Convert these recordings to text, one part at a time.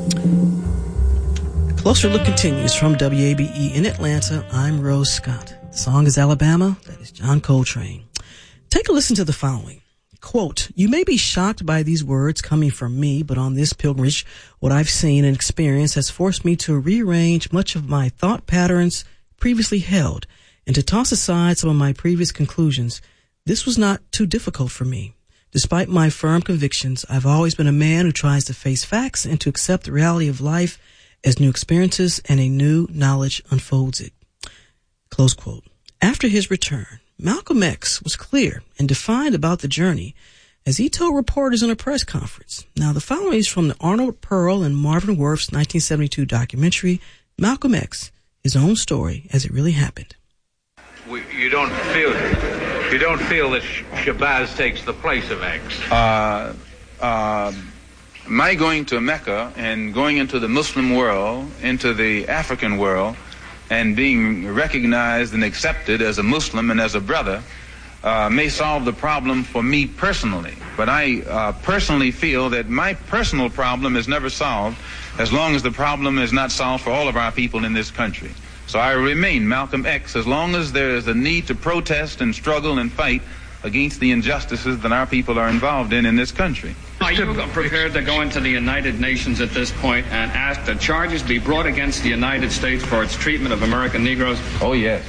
Closer Look continues from WABE in Atlanta. I'm Rose Scott. The song is Alabama. That is John Coltrane. Take a listen to the following. Quote, "You may be shocked by these words coming from me, but on this pilgrimage, what I've seen and experienced has forced me to rearrange much of my thought patterns previously held and to toss aside some of my previous conclusions. This was not too difficult for me. Despite my firm convictions, I've always been a man who tries to face facts and to accept the reality of life as new experiences and a new knowledge unfolds it." Close quote. After his return, Malcolm X was clear and defined about the journey as he told reporters in a press conference. Now, the following is from the Arnold Pearl and Marvin Worth's 1972 documentary, Malcolm X, His Own Story as It Really Happened. You don't feel that Shabazz takes the place of X? My going to Mecca and going into the Muslim world, into the African world, and being recognized and accepted as a Muslim and as a brother may solve the problem for me personally. But I personally feel that my personal problem is never solved as long as the problem is not solved for all of our people in this country. So I remain Malcolm X as long as there is a need to protest and struggle and fight against the injustices that our people are involved in this country. Are you prepared to go into the United Nations at this point and ask that charges be brought against the United States for its treatment of American Negroes? Oh, yes.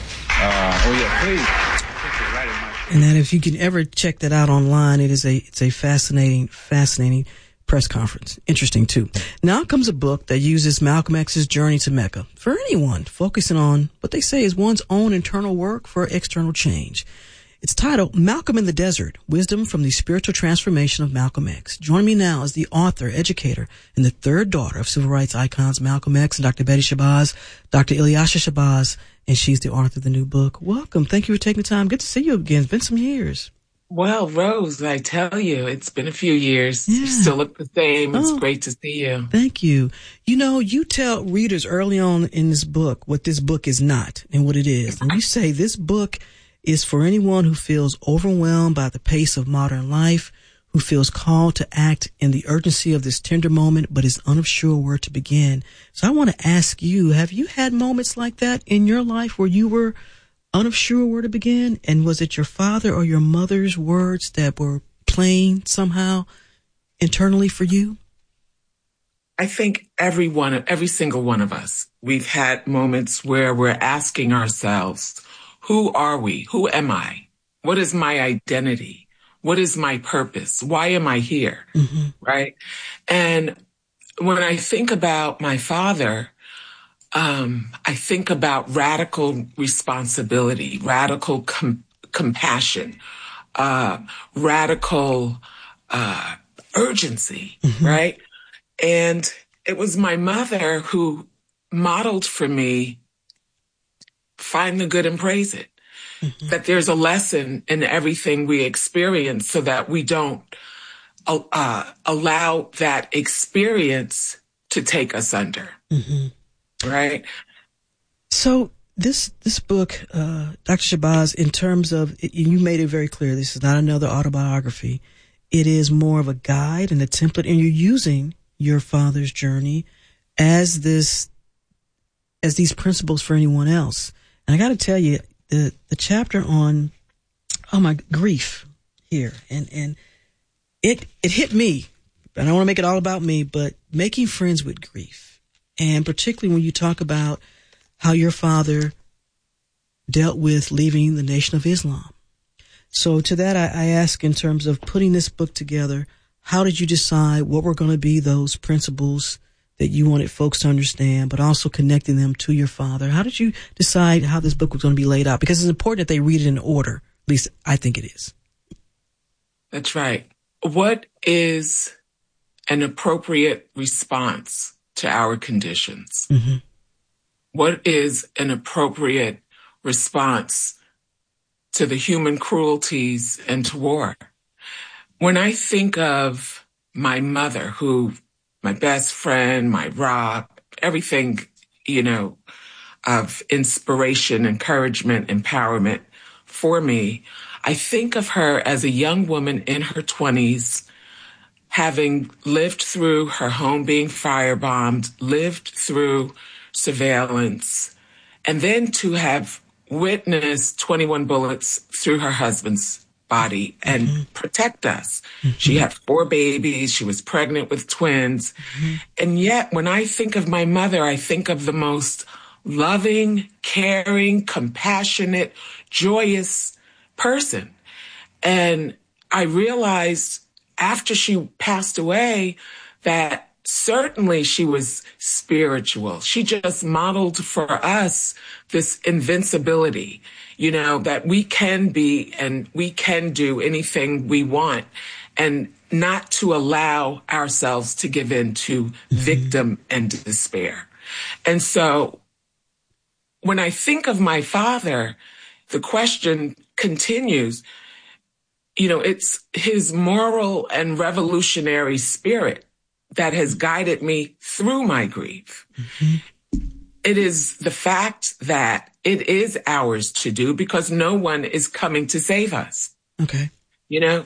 Please. And that if you can ever check that out online, it's a fascinating press conference. Interesting, too. Now comes a book that uses Malcolm X's journey to Mecca for anyone focusing on what they say is one's own internal work for external change. It's titled Malcolm in the Desert, Wisdom from the Spiritual Transformation of Malcolm X. Joining me now is the author, educator, and the third daughter of civil rights icons Malcolm X and Dr. Betty Shabazz, Dr. Ilyasah Shabazz, and she's the author of the new book. Welcome. Thank you for taking the time. Good to see you again. It's been some years. Well, Rose, I tell you, it's been a few years. Yeah. You still look the same. It's great to see you. Thank you. You know, you tell readers early on in this book what this book is not and what it is. And you say this book is for anyone who feels overwhelmed by the pace of modern life, who feels called to act in the urgency of this tender moment, but is unsure where to begin. So I want to ask you, have you had moments like that in your life where you were unsure where to begin? And was it your father or your mother's words that were playing somehow internally for you? I think every single one of us, we've had moments where we're asking ourselves, who are we? Who am I? What is my identity? What is my purpose? Why am I here? Mm-hmm. Right? And when I think about my father, I think about radical responsibility, radical compassion, radical urgency, mm-hmm. right? And it was my mother who modeled for me, find the good and praise it. Mm-hmm. That there's a lesson in everything we experience so that we don't allow that experience to take us under. Mm-hmm. Right? So this book, Dr. Shabazz, in terms of, you made it very clear, this is not another autobiography. It is more of a guide and a template, and you're using your father's journey as these principles for anyone else. And I got to tell you, the chapter on, grief here, and it hit me. I don't want to make it all about me, but making friends with grief. And particularly when you talk about how your father dealt with leaving the Nation of Islam. So to that, I ask, in terms of putting this book together, how did you decide what were going to be those principles that you wanted folks to understand, but also connecting them to your father? How did you decide how this book was going to be laid out? Because it's important that they read it in order. At least I think it is. That's right. What is an appropriate response to our conditions? Mm-hmm. What is an appropriate response to the human cruelties and to war? When I think of my mother, my best friend, my rock, everything, of inspiration, encouragement, empowerment for me, I think of her as a young woman in her 20s, having lived through her home being firebombed, lived through surveillance, and then to have witnessed 21 bullets through her husband's body and protect us. She had 4 babies. She was pregnant with twins. And yet, when I think of my mother, I think of the most loving, caring, compassionate, joyous person. And I realized after she passed away that certainly she was spiritual. She just modeled for us this invincibility, you know, that we can be and we can do anything we want, and not to allow ourselves to give in to victim and despair. And so when I think of my father, the question continues, you know, it's his moral and revolutionary spirit that has guided me through my grief. It is the fact that it is ours to do because no one is coming to save us. Okay. You know?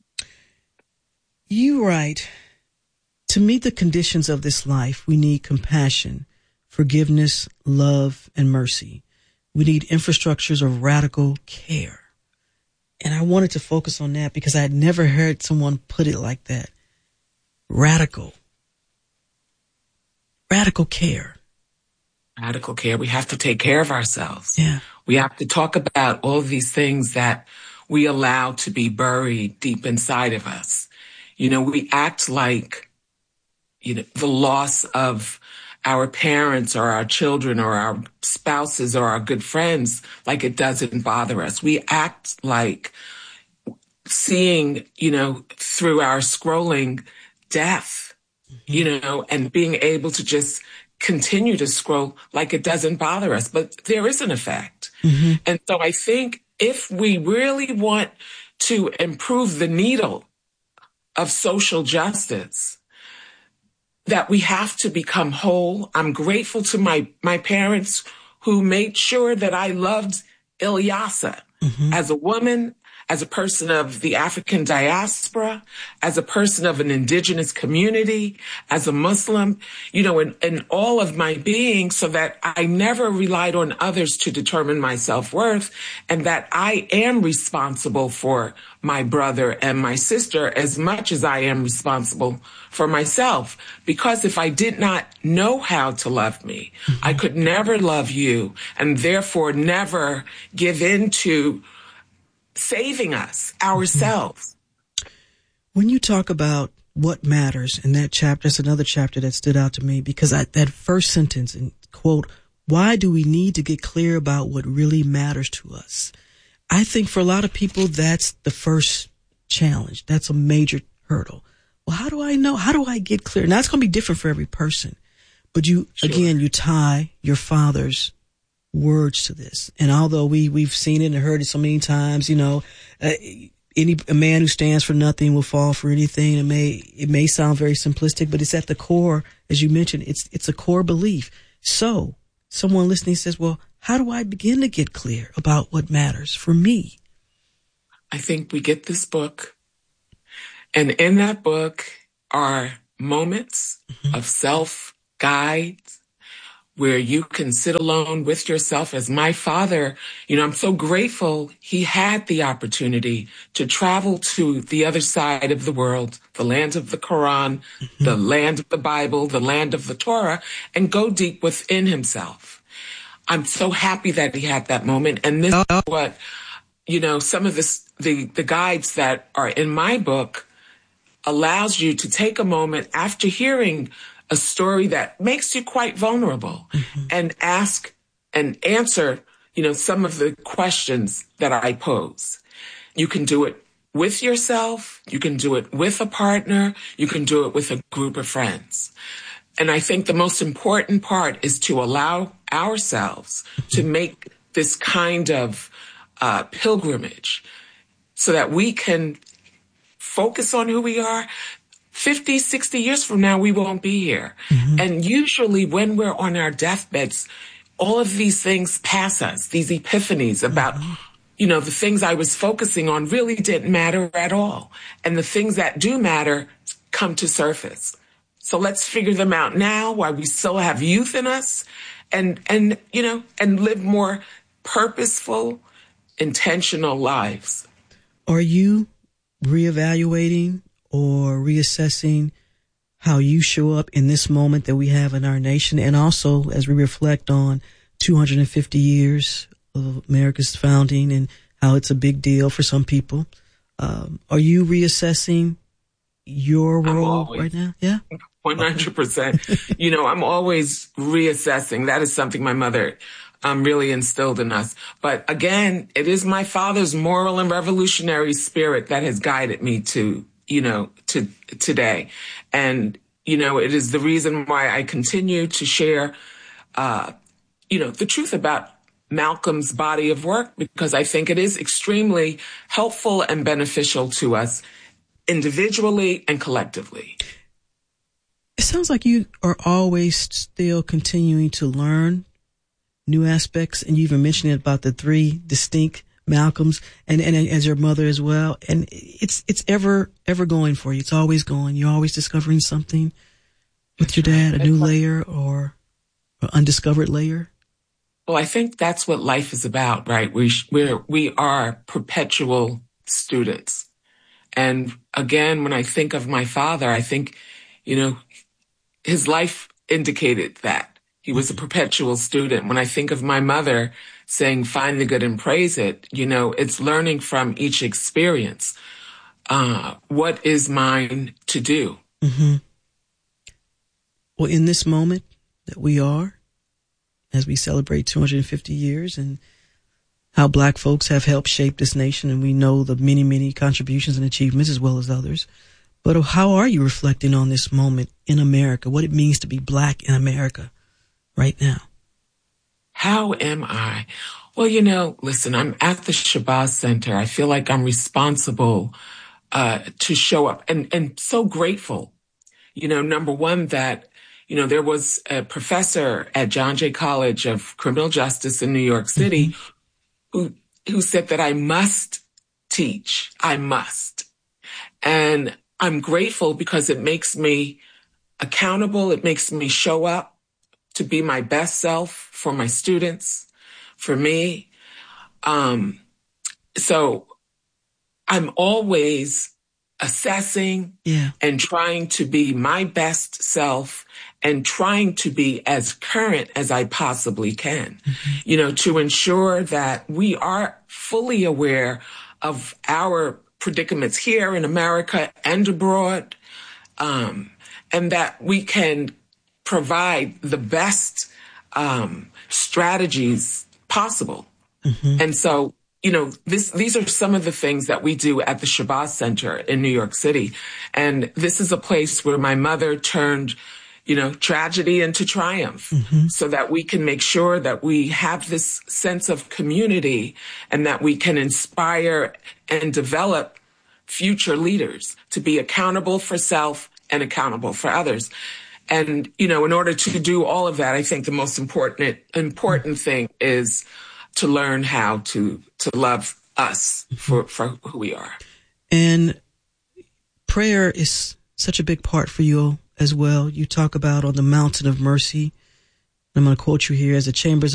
You write, to meet the conditions of this life, we need compassion, forgiveness, love, and mercy. We need infrastructures of radical care. And I wanted to focus on that because I had never heard someone put it like that. Radical care. Radical care. We have to take care of ourselves. Yeah. We have to talk about all these things that we allow to be buried deep inside of us. You know, we act like, you know, the loss of our parents or our children or our spouses or our good friends, like it doesn't bother us. We act like seeing, you know, through our scrolling death, you know, and being able to just continue to scroll like it doesn't bother us. But there is an effect. And so I think if we really want to improve the needle of social justice, that we have to become whole. I'm grateful to my parents who made sure that I loved Ilyasah as a woman, as a person of the African diaspora, as a person of an indigenous community, as a Muslim, you know, in all of my being, so that I never relied on others to determine my self-worth, and that I am responsible for my brother and my sister as much as I am responsible for myself. Because if I did not know how to love me, I could never love you, and therefore never give in to saving us, ourselves. When you talk about what matters in that chapter, it's another chapter that stood out to me because that first sentence, and quote, why do we need to get clear about what really matters to us? I think for a lot of people, that's the first challenge. That's a major hurdle. Well, how do I know? How do I get clear? Now, it's going to be different for every person. But you, again, you tie your father's words to this. And although we've seen it and heard it so many times, you know, a man who stands for nothing will fall for anything. It may sound very simplistic, but it's at the core, as you mentioned, it's a core belief. So someone listening says, well, how do I begin to get clear about what matters for me? I think we get this book, and in that book are moments of self-guides, where you can sit alone with yourself. As my father, you know, I'm so grateful he had the opportunity to travel to the other side of the world, the land of the Quran, the land of the Bible, the land of the Torah, and go deep within himself. I'm so happy that he had that moment. And this is what, you know, some of the guides that are in my book allows you to take a moment after hearing a story that makes you quite vulnerable and ask and answer, you know, some of the questions that I pose. You can do it with yourself. You can do it with a partner. You can do it with a group of friends. And I think the most important part is to allow ourselves to make this kind of pilgrimage so that we can focus on who we are. 50, 60 years from now, we won't be here. And usually when we're on our deathbeds, all of these things pass us, these epiphanies about, you know, the things I was focusing on really didn't matter at all. And the things that do matter come to surface. So let's figure them out now while we still have youth in us, and live more purposeful, intentional lives. Are you reevaluating or reassessing how you show up in this moment that we have in our nation, and also as we reflect on 250 years of America's founding and how it's a big deal for some people? Are you reassessing your role right now? Yeah. 100%. I'm always reassessing. That is something my mother really instilled in us. But again, it is my father's moral and revolutionary spirit that has guided me to today. And, it is the reason why I continue to share, the truth about Malcolm's body of work, because I think it is extremely helpful and beneficial to us individually and collectively. It sounds like you are always still continuing to learn new aspects, and you even mentioned it about the 3 distinct Malcolms, and as your mother as well. And it's ever going for you. It's always going. You're always discovering something with your dad, a new layer or undiscovered layer. Well, I think that's what life is about, right? We are perpetual students. And again, when I think of my father, I think, his life indicated that. He was a perpetual student. When I think of my mother saying, find the good and praise it, it's learning from each experience. What is mine to do? Mm-hmm. Well, in this moment that we are, as we celebrate 250 years and how Black folks have helped shape this nation, and we know the many, many contributions and achievements as well as others. But how are you reflecting on this moment in America, what it means to be Black in America right now? How am I? Well, listen, I'm at the Shabazz Center. I feel like I'm responsible to show up, and so grateful. Number one, that, there was a professor at John Jay College of Criminal Justice in New York City who said that I must teach. I must. And I'm grateful because it makes me accountable. It makes me show up to be my best self for my students, for me. So I'm always assessing and trying to be my best self and trying to be as current as I possibly can, to ensure that we are fully aware of our predicaments here in America and abroad, and that we can provide the best strategies possible. Mm-hmm. And so, these are some of the things that we do at the Shabazz Center in New York City. And this is a place where my mother turned, tragedy into triumph, so that we can make sure that we have this sense of community and that we can inspire and develop future leaders to be accountable for self and accountable for others. And, in order to do all of that, I think the most important thing is to learn how to love us for who we are. And prayer is such a big part for you as well. You talk about on the mountain of mercy. I'm going to quote you here, as the chambers